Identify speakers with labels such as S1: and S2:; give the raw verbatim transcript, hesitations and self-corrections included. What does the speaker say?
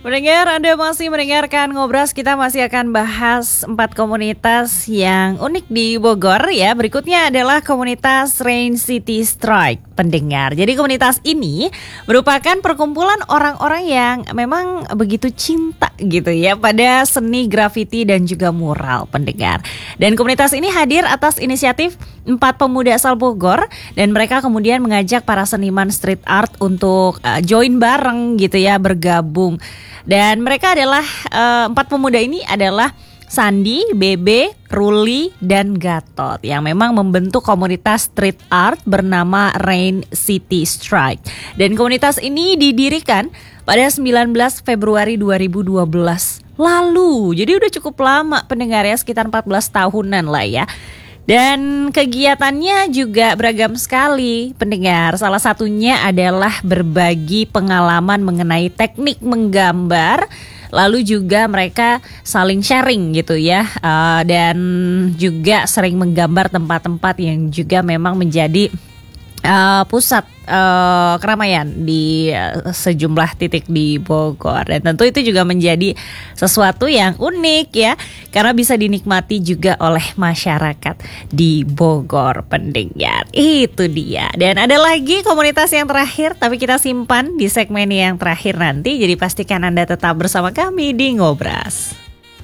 S1: Pendengar, Anda masih mendengarkan Ngobras. Kita masih akan bahas empat komunitas yang unik di Bogor ya. Berikutnya adalah komunitas Rain City Strike, pendengar. Jadi komunitas ini merupakan perkumpulan orang-orang yang memang begitu cinta gitu ya pada seni grafiti dan juga mural, pendengar. Dan komunitas ini hadir atas inisiatif empat pemuda asal Bogor, dan mereka kemudian mengajak para seniman street art untuk uh, join bareng gitu ya, bergabung. Dan mereka adalah uh, empat pemuda ini adalah Sandi, Bebe, Ruli, dan Gatot yang memang membentuk komunitas street art bernama Rain City Strike. Dan komunitas ini didirikan pada sembilan belas Februari dua ribu dua belas lalu. Jadi udah cukup lama, pendengar ya, sekitar empat belas tahunan lah ya. Dan kegiatannya juga beragam sekali, pendengar. Salah satunya adalah berbagi pengalaman mengenai teknik menggambar. Lalu juga mereka saling sharing gitu ya, uh, dan juga sering menggambar tempat-tempat yang juga memang menjadi uh, pusat uh, keramaian di uh, sejumlah titik di Bogor. Dan tentu itu juga menjadi sesuatu yang unik ya, karena bisa dinikmati juga oleh masyarakat di Bogor, pendengar. Itu dia. Dan ada lagi komunitas yang terakhir, tapi kita simpan di segmen yang terakhir nanti. Jadi pastikan Anda tetap bersama kami di Ngobras.